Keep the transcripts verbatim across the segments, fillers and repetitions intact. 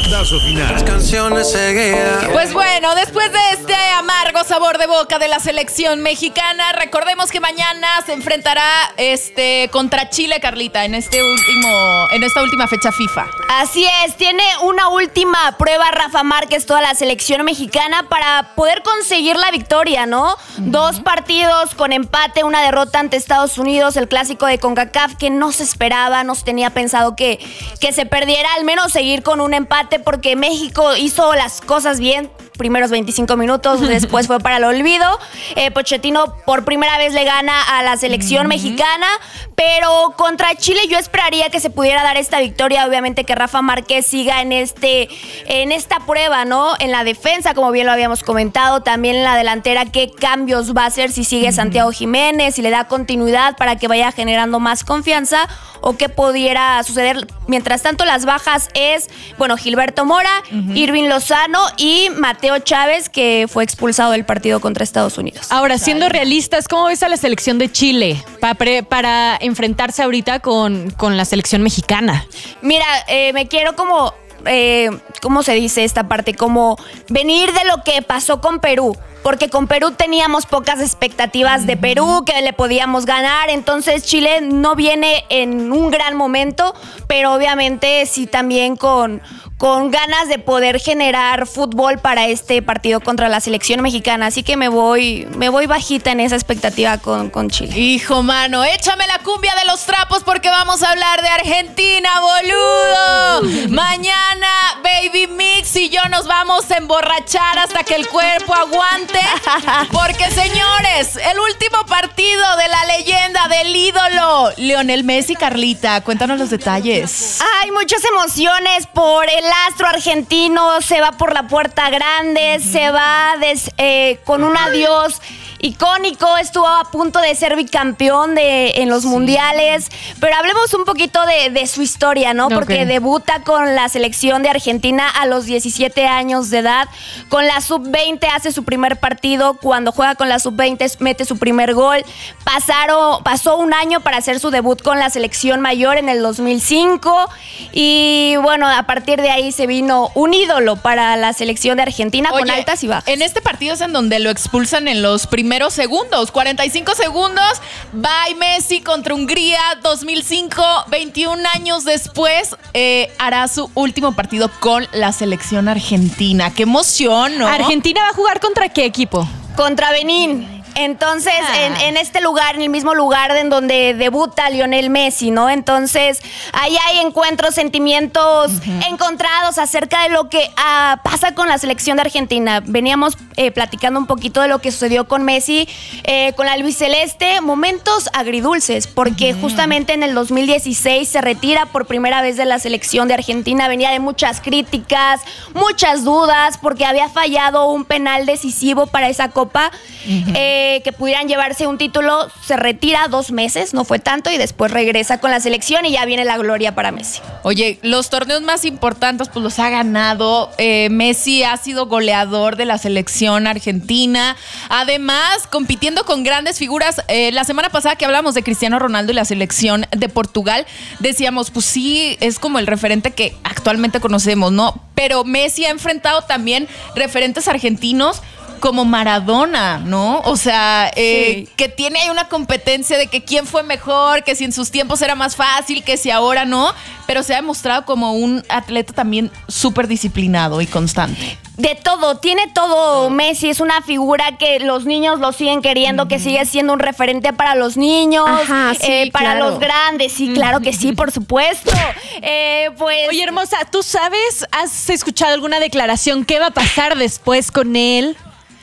Chicletazo final. Las canciones seguidas. Pues bueno, después de este amargo sabor de boca de la selección mexicana, recordemos que mañana se enfrentará este contra Chile, Carlita, en este último, en esta última fecha FIFA. Así es, tiene una última prueba Rafa Márquez, toda la selección mexicana, para poder conseguir la victoria, ¿no? Uh-huh. Dos partidos con empate, una derrota ante Estados Unidos, el clásico de CONCACAF que no se esperaba, no se tenía pensado que, que se perdiera, al menos seguir con un empate, porque México hizo las cosas bien. Primeros veinticinco minutos, después fue para el olvido. Eh, Pochettino por primera vez le gana a la selección uh-huh. mexicana, pero contra Chile yo esperaría que se pudiera dar esta victoria. Obviamente que Rafa Márquez siga en este en esta prueba, ¿no? En la defensa, como bien lo habíamos comentado, también en la delantera, qué cambios va a hacer, si sigue uh-huh. Santiago Jiménez, si le da continuidad para que vaya generando más confianza, o qué pudiera suceder. Mientras tanto, las bajas es, bueno, Gilberto Mora, uh-huh. Irving Lozano y Mateo Chávez, que fue expulsado del partido contra Estados Unidos. Ahora, siendo realistas, ¿cómo ves a la selección de Chile para, pre, para enfrentarse ahorita con, con la selección mexicana? Mira, eh, me quiero como... Eh, ¿cómo se dice esta parte? Como venir de lo que pasó con Perú. Porque con Perú teníamos pocas expectativas de Perú, que le podíamos ganar. Entonces Chile no viene en un gran momento, pero obviamente sí también con, con ganas de poder generar fútbol para este partido contra la selección mexicana. Así que me voy, me voy bajita en esa expectativa con, con Chile. Hijo, mano, échame la cumbia de los trapos porque vamos a hablar de Argentina, boludo. Uh. Mañana, Baby Mix y yo nos vamos a emborrachar hasta que el cuerpo aguante. Porque, señores, el último partido de la leyenda, del ídolo Lionel Messi. Carlita, cuéntanos los detalles. Hay muchas emociones por el astro argentino. Se va por la puerta grande, uh-huh. se va des, eh, con un adiós icónico. Estuvo a punto de ser bicampeón de, en los sí. mundiales. Pero hablemos un poquito de, de su historia, ¿no? Okay. Porque debuta con la selección de Argentina a los diecisiete años de edad. Con la sub veinte hace su primer partido. Cuando juega con la sub veinte mete su primer gol. Pasaron, pasó un año para hacer su debut con la selección mayor en el dos mil cinco. Y bueno, a partir de ahí se vino un ídolo para la selección de Argentina. Oye, con altas y bajas. En este partido es en donde lo expulsan en los primeros segundos, cuarenta y cinco segundos. Bye Messi contra Hungría, dos mil cinco, veintiún años después, eh, hará su último partido con la selección argentina. ¡Qué emoción!, ¿no? ¿Argentina va a jugar contra qué equipo? Contra Benín. Entonces, ah. en, en este lugar, en el mismo lugar en donde debuta Lionel Messi, ¿no? Entonces, ahí hay encuentros, sentimientos uh-huh. encontrados acerca de lo que uh, pasa con la selección de Argentina. Veníamos eh, platicando un poquito de lo que sucedió con Messi, eh, con la albiceleste, momentos agridulces, porque uh-huh. justamente en el dos mil dieciséis se retira por primera vez de la selección de Argentina. Venía de muchas críticas, muchas dudas, porque había fallado un penal decisivo para esa copa. Uh-huh. Eh, que pudieran llevarse un título, se retira dos meses, no fue tanto, y después regresa con la selección y ya viene la gloria para Messi. Oye, los torneos más importantes pues los ha ganado. Eh, Messi ha sido goleador de la selección argentina, además compitiendo con grandes figuras. Eh, la semana pasada que hablábamos de Cristiano Ronaldo y la selección de Portugal, decíamos, pues sí, es como el referente que actualmente conocemos, ¿no? Pero Messi ha enfrentado también referentes argentinos como Maradona, ¿no? O sea, eh, sí. que tiene ahí una competencia de que quién fue mejor, que si en sus tiempos era más fácil, que si ahora no, pero se ha demostrado como un atleta también súper disciplinado y constante. De todo, tiene todo Messi, es una figura que los niños lo siguen queriendo, uh-huh. que sigue siendo un referente para los niños, Ajá, sí, eh, para claro. los grandes, sí, claro que sí, por supuesto. Eh, pues... Oye, hermosa, ¿tú sabes, has escuchado alguna declaración? ¿Qué va a pasar después con él?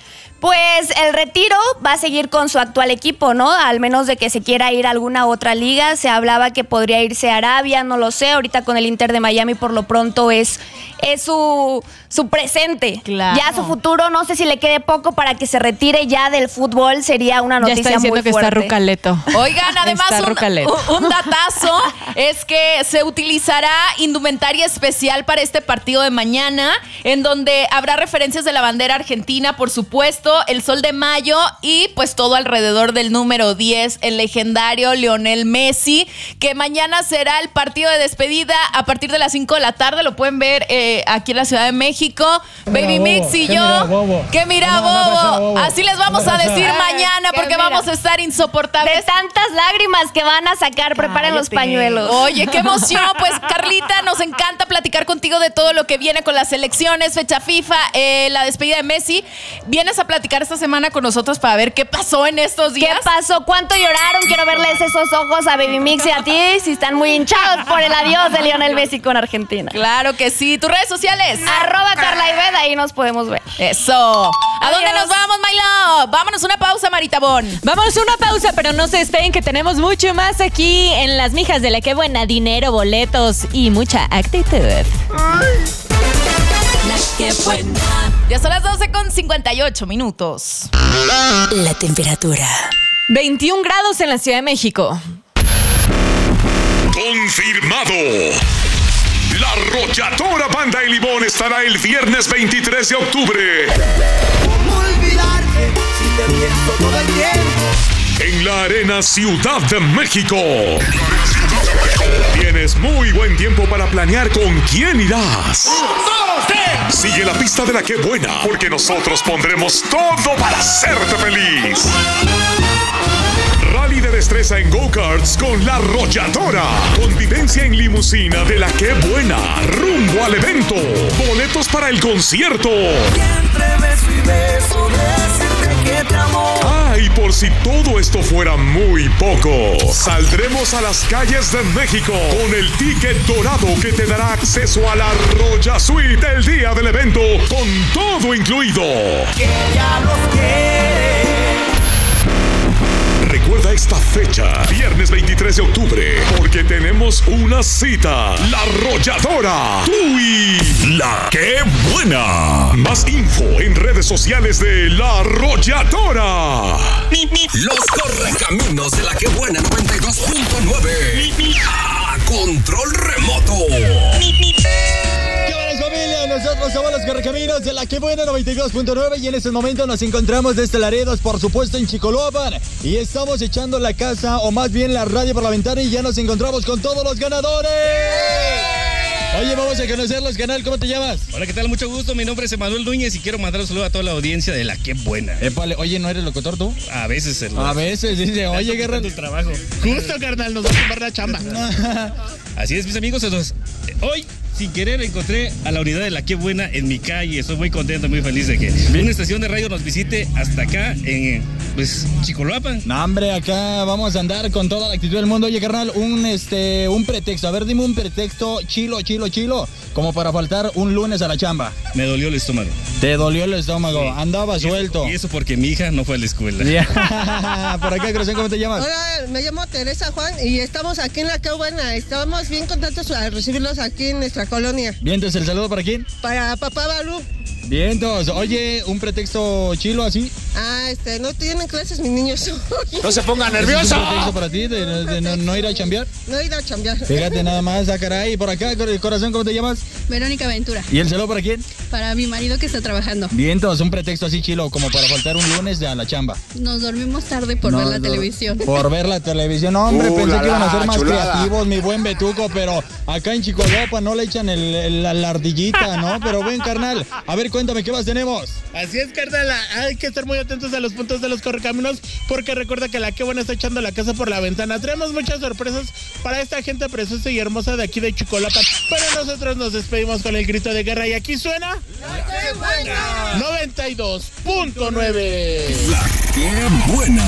Pues el retiro va a seguir con su actual equipo, ¿no? Al menos de que se quiera ir a alguna otra liga. Se hablaba que podría irse a Arabia, no lo sé. Ahorita con el Inter de Miami por lo pronto es, es su, su presente. Claro. Ya su futuro, no sé si le quede poco para que se retire ya del fútbol. Sería una noticia muy fuerte. Ya está diciendo que está rucaleto. Oigan, además un, un datazo es que se utilizará indumentaria especial para este partido de mañana, en donde habrá referencias de la bandera argentina, por supuesto. México, el Sol de Mayo y pues todo alrededor del número diez, el legendario Lionel Messi, que mañana será el partido de despedida a partir de las cinco de la tarde. Lo pueden ver eh, aquí en la Ciudad de México. Baby Mix y yo. ¿Qué mira, Bobo? Así les vamos a decir mañana porque vamos a estar insoportables. De tantas lágrimas que van a sacar, preparen los pañuelos. Oye, qué emoción. Pues, Carlita, nos encanta platicar contigo de todo lo que viene con las elecciones, fecha FIFA, eh, la despedida de Messi. ¿Vienes a platicar esta semana con nosotros para ver qué pasó en estos días? ¿Qué pasó? ¿Cuánto lloraron? Quiero verles esos ojos a Baby Mix y a ti si están muy hinchados por el adiós de Lionel Messi con Argentina. Claro que sí. ¿Tus redes sociales? Arroba Carla Ived, ahí nos podemos ver. Eso. ¿A Adiós. dónde nos vamos, my love? Vámonos una pausa, Marita Bon. Vámonos a una pausa, pero no se despeguen que tenemos mucho más aquí en Las Mijas de la Que Buena. Dinero, boletos y mucha actitud. La Que Buena. Ya son las doce con cincuenta y ocho minutos. La temperatura. veintiún grados en la Ciudad de México. Confirmado. La Arrolladora Banda El Limón estará el viernes veintitrés de octubre. ¿Cómo olvidarte si te pienso todo el tiempo? En la Arena Ciudad de México. Tienes muy buen tiempo para planear con quién irás. Sigue la pista de La Que Buena, porque nosotros pondremos todo para hacerte feliz. Rally de destreza en go-karts con La Arrolladora. Convivencia en limusina de La Que Buena. Rumbo al evento. Boletos para el concierto. Siempre beso y beso, decirte que te amo. Ah, y por si todo esto fuera muy poco, saldremos a las calles de México con el ticket dorado que te dará acceso a la Arrolla Suite el día del evento, con todo incluido. Que ya los quiere. Recuerda esta fecha, viernes veintitrés de octubre, porque tenemos una cita. La Arrolladora, tú y La Que Buena. Más info en redes sociales de La Arrolladora. Los Correcaminos de La Que Buena noventa y dos punto nueve. A control remoto. ¿Qué buenas, familia? Nosotros somos los Correcaminos de La Que Buena noventa y dos punto nueve y en este momento nos encontramos desde Laredo, por supuesto en Chicoloapan, y estamos echando la casa, o más bien la radio por la ventana, y ya nos encontramos con todos los ganadores. Oye, vamos a conocerlos, canal, ¿cómo te llamas? Hola, ¿qué tal? Mucho gusto, mi nombre es Emanuel Núñez y quiero mandar un saludo a toda la audiencia de La Que Buena. Épale, oye, ¿no eres locutor tú? A veces el A veces, dice, oye, guerra. tu trabajo. Justo, carnal, nos va a tomar la chamba. Así es, mis amigos, entonces, hoy, sin querer, encontré a la unidad de La Que Buena en mi calle. Estoy muy contento, muy feliz de que una estación de radio nos visite hasta acá en, pues, Chicoloapan. No, hombre, acá vamos a andar con toda la actitud del mundo. Oye, carnal, un, este, un pretexto. A ver, dime un pretexto chilo, chilo, chilo, como para faltar un lunes a la chamba. Me dolió el estómago. Te dolió el estómago, Sí. andaba Y eso- suelto. Y eso porque mi hija no fue a la escuela. Yeah. Por acá, corazón, ¿cómo te llamas? Hola, me llamo Teresa Juan y estamos aquí en La Que Buena. Estamos bien contentos de recibirlos aquí en nuestra colonia. Vientos, el saludo para quién? Para papá Balú. Vientos, oye, un pretexto chilo así. Ah, este, no tienen clases mis niños. No se ponga ¿Es un nervioso. pretexto para ti de, de- de no, no ir a chambear? No he ido a chambear. Fíjate nada más, ah, caray. Por acá, cor- corazón, ¿cómo te llamas? Verónica Ventura, ¿Y el saludo para quién? para mi marido que está trabajando. Vientos, un pretexto así chilo, como para faltar un lunes de a la chamba. Nos dormimos tarde por No, ver la no, televisión. Por ver la televisión. No, hombre, Uh, pensé la, que iban a la, ser más chulada. creativos, mi buen Betuco, pero acá en Chicolopa no le echan el, el- la, la ardillita, ¿no? Pero ven, carnal, a ver, cuéntame, ¿qué más tenemos? Así es, carnal, hay que estar muy atentos a los puntos de los Correcaminos porque recuerda que La Que Buena está echando la casa por la ventana. Traemos muchas sorpresas para esta gente preciosa y hermosa de aquí de Chicoloapan, pero nosotros nos despedimos con el grito de guerra y aquí suena ¡La Que Buena! noventa y dos punto nueve. La Que Buena.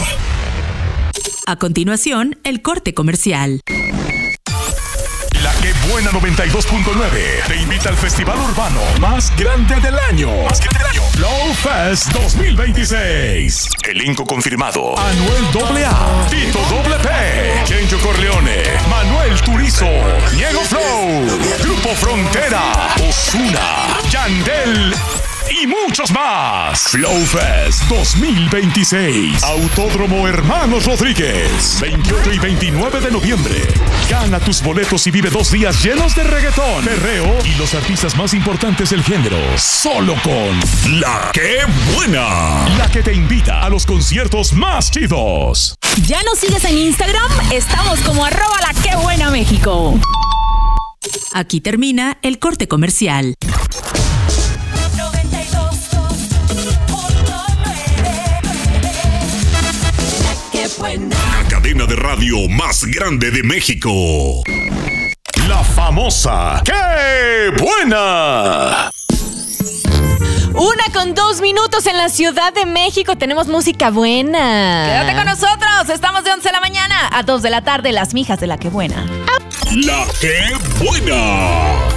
A continuación, el corte comercial. La Que Buena noventa y dos punto nueve te invita al festival urbano más grande del año. Más grande del año. Flow Fest dos mil veintiséis. Elenco confirmado: Anuel doble A, Tito doble P, Kencho Corleone, Manuel Turizo, Diego Flow, Grupo Frontera, Ozuna, Yandel y y muchos más. Flow Fest dos mil veintiséis. Autódromo Hermanos Rodríguez. veintiocho y veintinueve de noviembre. Gana tus boletos y vive dos días llenos de reggaetón, perreo y los artistas más importantes del género. Solo con La Que Buena. La que te invita a los conciertos más chidos. ¿Ya nos sigues en Instagram? Estamos como arroba la que buena México. Aquí termina el corte comercial. La cadena de radio más grande de México. La famosa ¡Qué buena! Una con dos minutos en la Ciudad de México. Tenemos música buena. Quédate con nosotros. Estamos de once de la mañana a dos de la tarde. Las mijas de La Que Buena. La Que Buena.